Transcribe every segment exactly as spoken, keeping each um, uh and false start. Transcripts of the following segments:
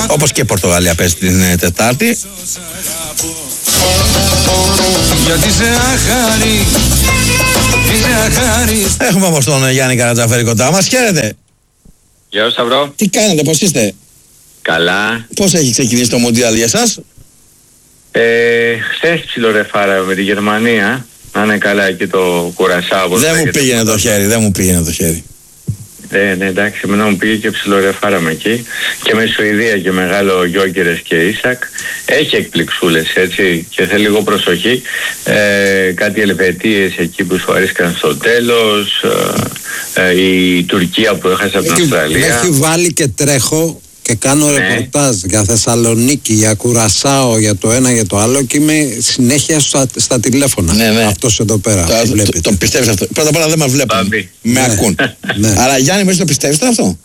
Όπως και η Πορτογαλία παίζει την ε, Τετάρτη. Γιατί σε αχάρη, σε αχάρη. Έχουμε όμως τον Γιάννη Καρατζαφέρη κοντά μας. Χαίρετε. Γεια σας Σταυρό. Τι κάνετε, πώς είστε? Καλά. Πώς έχει ξεκινήσει το Μουντιάλ για εσάς? Ε, χθες ψιλορεφάρα με τη Γερμανία. Να είναι καλά εκεί το Κουρασάο. Δεν μου πήγαινε το χέρι, δεν μου πήγαινε το χέρι. Ναι, ναι, εντάξει, εμένα μου πήγε και ψιλορεφάραμε εκεί. Και με Σουηδία και μεγάλο Γιόγκερες και Ίσακ. Έχει εκπληξούλες, έτσι, και θέλει λίγο προσοχή. Ε, κάτι Ελβετίες εκεί που σου αρέσκαν στο τέλος. Ε, ε, η Τουρκία που έχασε από την Αυστραλία. Έχει βάλει και τρέχω και κάνω ναι. ρεπορτάζ για Θεσσαλονίκη, για Κουρασάο, για το ένα για το άλλο και είμαι συνέχεια στα, στα τηλέφωνα. Ναι, ναι. Αυτός εδώ πέρα. Το, το, το πιστεύεις αυτό? Πρώτα απ' όλα δεν μας βλέπουν. Μπάμπη. Με Ναι. ακούν. Ναι. Αλλά Γιάννη, μέσα το πιστεύεις τώρα αυτό?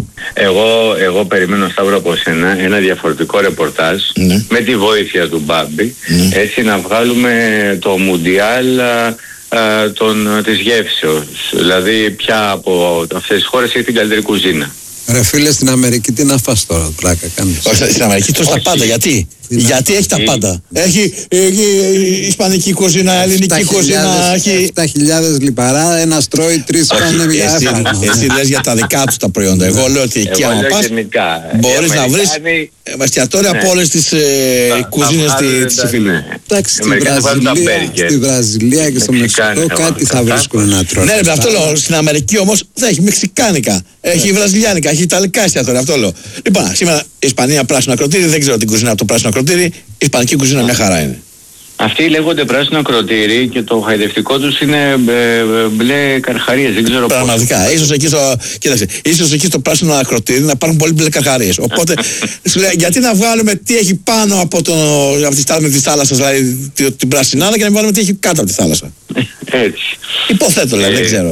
Εγώ, εγώ περιμένω, Σταύρο, από σένα ένα διαφορετικό ρεπορτάζ Ναι. με τη βοήθεια του Μπάμπη, Ναι. έτσι να βγάλουμε το Μουντιάλ α, α, τον, της γεύσεως. Δηλαδή ποια από αυτές τις χώρες έχει την καλύτερη κουζίνα. Ρε φίλε, στην Αμερική τι να φας τώρα, πλάκα κάνεις? Όχι, στην Αμερική τρως τα Όχι. πάντα. Γιατί? Γιατί έχει τα Ή- πάντα. Έχει, έχει ισπανική κουζίνα, ελληνική κουζίνα, έχει... επτά χιλιάδες λιπαρά, ένας τρώει, τρεις πάνε μια Εσύ, έφαγα. εσύ λες για τα δικά τους τα προϊόντα. Εγώ λέω ότι εκεί Εγώ άμα λέω πας γενικά. μπορείς Οι να βρεις Αμερικάνοι, εστιατόρια ναι. από όλες τις ε, θα- κουζίνες θα τη- βγάλουν της τα- Ιφιλίου. ναι. Εντάξει, Οι στη Αμερικάνοι βάλουν τα Βραζιλία, μπέργκερ. στη Βραζιλία και στο Μεξικάνοι Μεξικό θα κάτι θα βάλουν. βρίσκουν να τρώνε. Ναι, ρε, παιδί, αυτό λέω. Στην Αμερική όμως δεν έχει μεξικάνικα, έχει βραζιλιάνικα, έχει ιταλικά εστιατόρια. Αυτό λέω. Λοιπόν, σήμερα η Ισπανία πράσινο ακροτήρι, δεν ξέρω την κουζίνα από το πράσινο ακροτήρι. Η ισπανική κουζίνα μια χαρά είναι. Αυτοί λέγονται πράσινο ακροτήρι και το χαϊδευτικό τους είναι ε, ε, μπλε καρχαρίες, δεν ξέρω πώς. Πραγματικά. Ίσως εκεί στο, κοίταξε, ίσως εκεί στο πράσινο ακροτήρι να υπάρχουν πολύ μπλε καρχαρίες. Οπότε σου λέει, γιατί να βγάλουμε τι έχει πάνω από, το, από τη στάθμη της θάλασσας, δηλαδή την, την πρασινάδα, και να βγάλουμε τι έχει κάτω από τη θάλασσα. Έτσι. Υποθέτω, λέει, δεν Ε, ξέρω.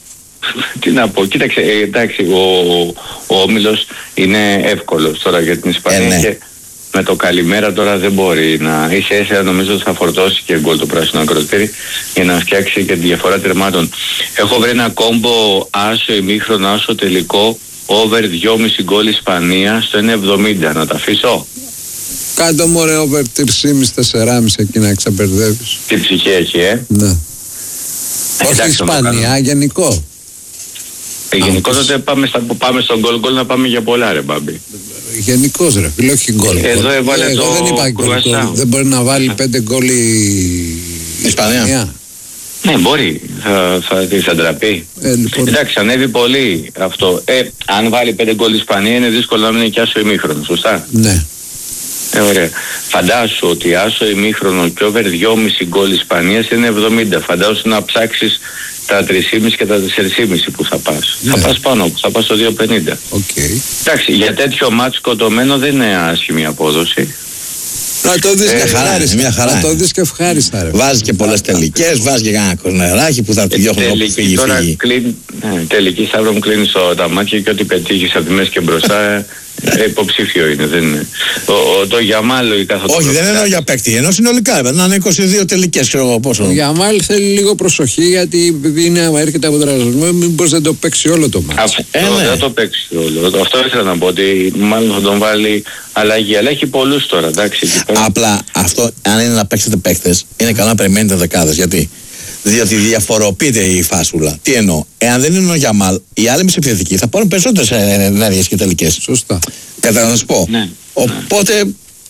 Τι να πω, κοίταξε, ε, εντάξει, ο, ο Όμιλος είναι εύκολος τώρα για την Ισπανία Ε, ναι. και με το καλημέρα τώρα δεν μπορεί να... Ίσα ίσα νομίζω ότι θα φορτώσει και γκολ το πράσινο ακροτήρι για να φτιάξει και τη διαφορά τερμάτων. Έχω βρει ένα κόμπο άσο ημίχρονο, άσο τελικό, over δυόμισι γκολ Ισπανία στο ένα εβδομήντα. Να τα αφήσω. Κάτω μου ρε over τρία κόμμα πέντε τέσσερα κόμμα πέντε εκεί να ξαπερδεύεις. Τι ψυχή έχει, ε. Ναι. Όχι Εντάξει, το Ισπανία, κάνω. γενικό. Ε, Γενικώ τότε πάμε, στα, πάμε στον γκολ γκολ να πάμε για πολλά, ρε Μπάμπη. Γενικός ρε φίλε, όχι γκολ. Εδώ γκολ. έβαλε Ε, το Εγώ δεν είπα γκολ. Κρουασάο. γκολ. Δεν μπορεί να βάλει πέντε γκολ η Ισπανία. Ναι, μπορεί. Θα, θα της αντραπεί. Ε, λοιπόν, Εντάξει, ανέβει πολύ αυτό. Ε, αν βάλει πέντε γκολ η Ισπανία είναι δύσκολο να μην είναι και άσο ημίχρονο, σωστά. ναι. Ε, ωραία. Φαντάσου ότι άσο ημίχρονο και over δυόμισι γκολ Ισπανίας είναι εβδομήντα. Φαντάσου να ψάξεις τα τρία κόμμα πέντε και τα τέσσερα κόμμα πέντε που θα πας. Ναι. Θα πας πάνω, θα πας στο δύο πενήντα. Οκ. Εντάξει, για τέτοιο μάτς σκοτωμένο δεν είναι άσχημη απόδοση. Να το δεις Ε, και χαρά είναι, ευχάριστα. μια χαρά Να το είναι. δεις και ευχάριστα ρε. Βάζει και πολλές τελικές, βάζει και κανένα κορνεράκι που θα τη διώχνουν όπου Τελική φύγει, τώρα φύγει. κλείνει, ναι, τελική Σταύρο μου κλείνει στο, τα μάτια και ό,τι πετύχεις από τη μέση και μπροστά ε, υποψήφιο είναι. Δεν είναι. Ο, ο, το Γιαμάλο η καθόλου. Όχι, δεν εννοώ για παίκτη, εννοώ συνολικά. Να είναι είκοσι δύο τελικές, ξέρω εγώ πόσο. Ο Γιαμάλ θέλει λίγο προσοχή γιατί επειδή είναι, έρχεται από τραυματισμό, μήπως δεν το παίξει όλο το μάτι. Αυτό Ε, ναι. δεν το παίξει όλο. Αυτό ήθελα να πω ότι μάλλον θα τον βάλει αλλαγή. Αλλά έχει πολλούς τώρα, εντάξει. εκεί πέρα. Απλά αυτό, αν είναι να παίξετε παίκτες, είναι καλό να περιμένετε δεκάδες. Γιατί? Διότι διαφοροποιείται η φάσουλα. Τι εννοώ? Εάν δεν είναι ο Γιαμάλ, οι άλλοι μεσοεπιθετικοί θα πάρουν περισσότερες ενέργειες και τελικές. Σωστά. Κατά να σου πω. Ναι. Οπότε,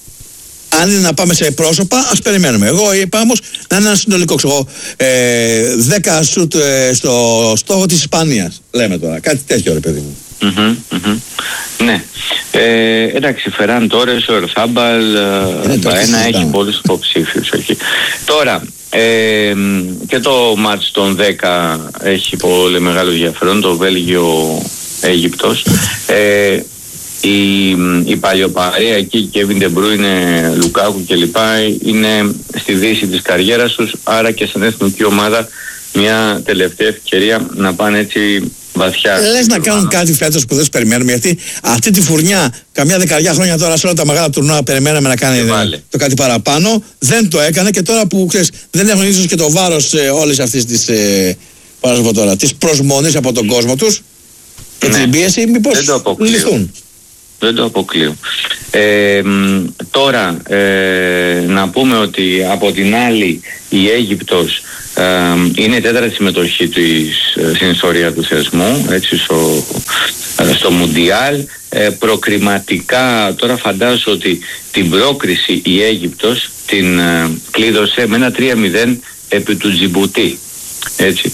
αν είναι να πάμε σε πρόσωπα, ας περιμένουμε. Εγώ είπα όμως να είναι ένα συνολικό, ξέρω, ε, δέκα σουτ ε, στο στόχο της Ισπανίας. Λέμε τώρα. Κάτι τέτοιο, ρε παιδί μου. Μμμ, μμμ. Ναι. Ε, εντάξει, Φεράν Τόρες, ο Ερθάμπαλ, Είναι το ένα συζητάμε. έχει πολλούς υποψήφιους εκεί. Τώρα, ε, και το μάτς των δέκα έχει πολύ μεγάλο ενδιαφέρον, το Βέλγιο-Αίγυπτος. Ε, η, η παλιοπαρέα εκεί, Kevin De Bruyne, Λουκάκου κλπ. Είναι στη δύση της καριέρας τους, άρα και στην εθνική ομάδα μια τελευταία ευκαιρία να πάνε έτσι βαθιά. Λες να κάνουν κάτι φέτος που δεν τους περιμένουμε, γιατί αυτή τη φουρνιά καμιά δεκαριά χρόνια τώρα σε όλα τα μεγάλα τουρνουά περιμέναμε να κάνει βάλε. το κάτι παραπάνω, δεν το έκανε, και τώρα που ξέρεις, δεν έχουν ίσως και το βάρος ε, όλες αυτές τις, ε, πώς να σου πω τώρα, τις προσμονές από τον κόσμο τους και Ναι. την πίεση, Δεν μήπως το αποκλείω. λυθούν. Δεν το αποκλείω. Ε, τώρα ε, να πούμε ότι από την άλλη η Αίγυπτος ε, είναι η τέταρτη συμμετοχή της, ε, στην ιστορία του θεσμού, έτσι, στο, ε, στο Μουντιάλ. Ε, προκριματικά τώρα φαντάζομαι ότι την πρόκριση η Αίγυπτος την ε, κλείδωσε με ένα τρία μηδέν επί του Τζιμπουτί. Έτσι.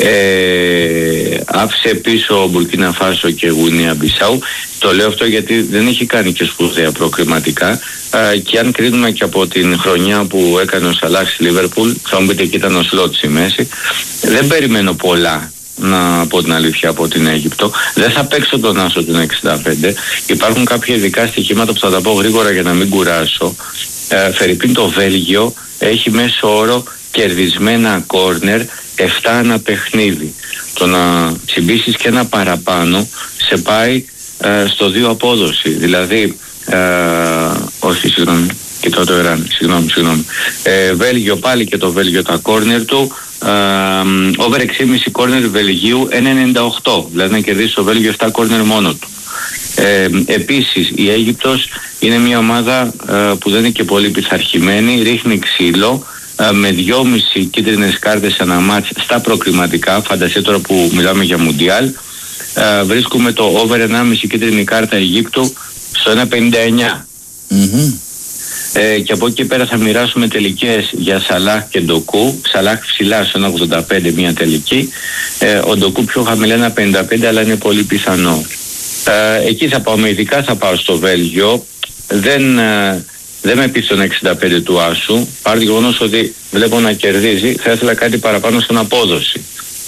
Ε, άφησε πίσω Μπουρκίνα Φάσο και Γουινέα Μπισάου. Το λέω αυτό γιατί δεν έχει κάνει και σπουδαία προκριματικά, ε, και αν κρίνουμε και από την χρονιά που έκανε ο Σαλάχ στη Λίβερπουλ, θα μου πείτε εκεί ήταν ο Σλότ στη μέση. Δεν περιμένω πολλά, να πω την αλήθεια, από την Αίγυπτο. Δεν θα παίξω τον άσο του εξήντα πέντε. Υπάρχουν κάποια ειδικά στοιχήματα που θα τα πω γρήγορα για να μην κουράσω. ε, Φερρυπίν το Βέλγιο έχει μέσο όρο κερδισμένα κόρνερ εφτά ανά παιχνίδι. Το να τσιμπήσεις και ένα παραπάνω σε πάει ε, στο δύο απόδοση. Δηλαδή, ε, όχι, συγγνώμη, κοιτάω το Ιράν, συγγνώμη, συγγνώμη. Ε, Βέλγιο, πάλι και το Βέλγιο τα κόρνερ του, ε, over έξι κόμμα πέντε κόρνερ Βελγίου ένα ενενήντα οκτώ, δηλαδή να κερδίσει το Βέλγιο επτά κόρνερ μόνο του. Ε, επίσης η Αίγυπτος είναι μια ομάδα ε, που δεν είναι και πολύ πειθαρχημένη, ρίχνει ξύλο, με δυόμιση κίτρινες κάρτες ανά μάτς στα προκριματικά. Φανταστείτε τώρα που μιλάμε για Μουντιάλ. Βρίσκουμε το over ενάμιση κίτρινη κάρτα Αιγύπτου στο ένα πενήντα εννιά. Mm-hmm. Ε, και από εκεί πέρα θα μοιράσουμε τελικές για Σαλάχ και Ντοκού. Σαλάχ ψηλά στο ένα ογδόντα πέντε μια τελική. Ε, ο Ντοκού πιο χαμηλά ένα πενήντα πέντε, αλλά είναι πολύ πιθανό. Ε, εκεί θα πάω, ειδικά θα πάω στο Βέλγιο. Δεν... Ε, Δεν με πείθει τον εξήντα πέντε του άσου, παρά το γεγονός ότι βλέπω να κερδίζει, θα ήθελα κάτι παραπάνω στην απόδοση.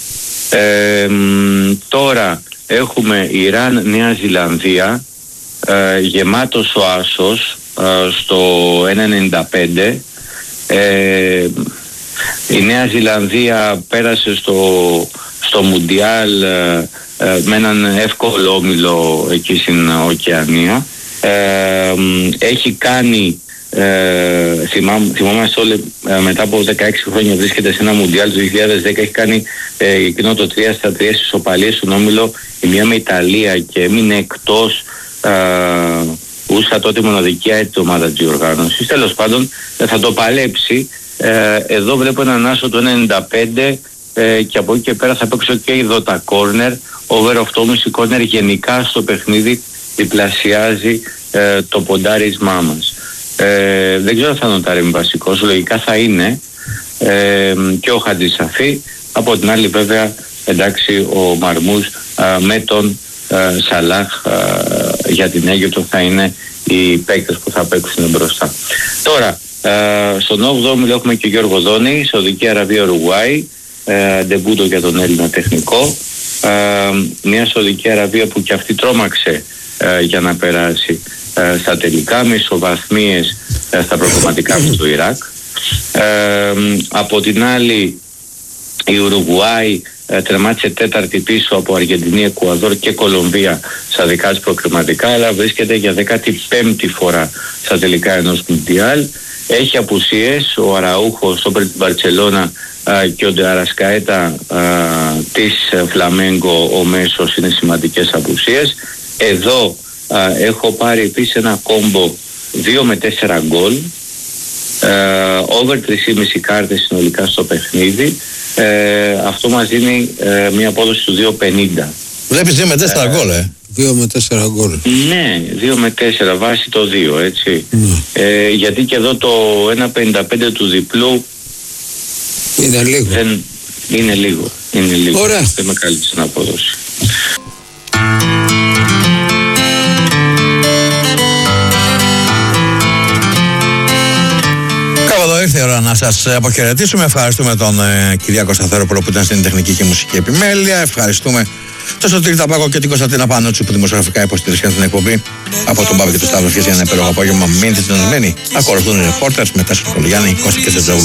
Ε, τώρα έχουμε Ιράν, Νέα Ζηλανδία, ε, γεμάτος ο άσος ε, στο ένα ενενήντα πέντε. Ε, η Νέα Ζηλανδία πέρασε στο, στο Μουντιάλ ε, ε, με έναν εύκολο όμιλο εκεί στην Οκεανία. Ε, έχει κάνει, ε, θυμά, θυμόμαστε όλοι, ε, μετά από δεκαέξι χρόνια βρίσκεται σε ένα Μουντιάλ του δύο χιλιάδες δέκα, έχει κάνει ε, εκείνο το τρία στα τρία στις ισοπαλίες στον όμιλο, η μία με Ιταλία, και έμεινε εκτός ε, ούσα τότε μοναδική έτη ομάδα της διοργάνωσης. Τέλος πάντων θα το παλέψει. Ε, εδώ βλέπω έναν άσο το ένα ενενήντα πέντε, ε, και από εκεί και πέρα θα παίξω και εδώ τα κόρνερ, over οκτώ κόμμα πέντε κόρνερ γενικά στο παιχνίδι διπλασιάζει ε, το ποντάρισμά μας. Ε, δεν ξέρω αν θα νοτάρει βασικός, λογικά θα είναι, ε, και ο Χατζησαφή. Από την άλλη βέβαια, εντάξει, ο Μαρμούς ε, με τον ε, Σαλάχ ε, για την Αίγυπτο θα είναι οι παίκτες που θα παίξουν μπροστά. Τώρα, ε, στον όγδοο όμιλο έχουμε και Γιώργο Δόνη, Σαουδική Αραβία, Ουρουγουάη, ε, ντεμπούτο για τον Έλληνα τεχνικό. Ε, μια Σαουδική Αραβία που και αυτή τρόμαξε ε, για να περάσει ε, στα τελικά, με ισοβαθμίες ε, στα προκομματικά με το Ιράκ. Ε, από την άλλη η Ουρουγουάη ε, τερμάτισε τέταρτη πίσω από Αργεντινή, Εκουαδόρ και Κολομβία στα δικά της προκριματικά, αλλά βρίσκεται για δέκατη πέμπτη φορά στα τελικά ενός Μουντιάλ. Έχει απουσίες, ο Αραούχο στο την Μπαρτσελώνα και ο Ντεαρασκαέτα της Φλαμέγκο, ο μέσος, είναι σημαντικές απουσίες. Εδώ α, έχω πάρει επίσης ένα κόμπο δύο με τέσσερα γκολ, over τρεις κόμμα πέντε κάρτες συνολικά στο παιχνίδι. Ε, αυτό μας δίνει ε, μια απόδοση του δύο πενήντα. Βλέπεις δύο με τέσσερα γκολ, ε. δύο με τέσσερα γκολ. Ναι, δύο με τέσσερα βάσει το δύο, έτσι. Mm. Ε, γιατί και εδώ το ένα πενήντα πέντε του διπλού είναι λίγο. Δεν, είναι λίγο. Είναι λίγο. Ωραία. Δεν με καλεί στην απόδοση. Κάπου εδώ ήρθε η ώρα να σας αποχαιρετήσουμε. Ευχαριστούμε τον ε, Κυριάκο Σταθερόπουλο που ήταν στην τεχνική και μουσική επιμέλεια. Ευχαριστούμε τον Σωτήρη Ταπάκο και την Κωνσταντίνα Πανούτσου που δημοσιογραφικά υποστήριξαν την εκπομπή. Από τον Πάπη και τον Σταύρο για ένα υπέροχο απόγευμα. Μείνετε συντονισμένοι. Ακολουθούν οι ρεπόρτερς μετά στον Κολογιάννη, Κώστα και Τζετζόγλου.